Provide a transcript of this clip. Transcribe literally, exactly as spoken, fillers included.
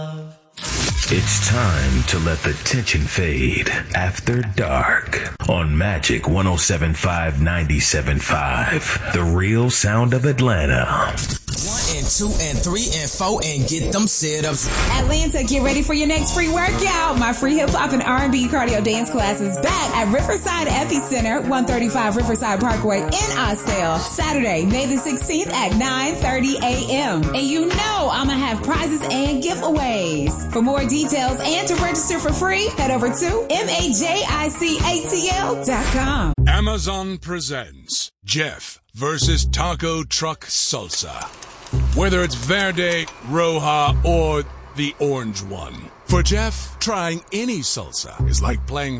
It's time to let the tension fade after dark on Magic one oh seven point five, ninety-seven point five, the real sound of Atlanta. One and two and three and four and get them sit-ups. Atlanta, get ready for your next free workout. My free hip-hop and R and B cardio dance class is back at Riverside Epicenter, one thirty-five Riverside Parkway in Austell. Saturday, May the sixteenth at nine thirty a.m. And you know I'm going to have prizes and giveaways. For more details and to register for free, head over to majicatl dot com. Amazon presents Jeff versus Taco Truck Salsa. Whether it's Verde, Roja, or the orange one. For Jeff, trying any salsa is like playing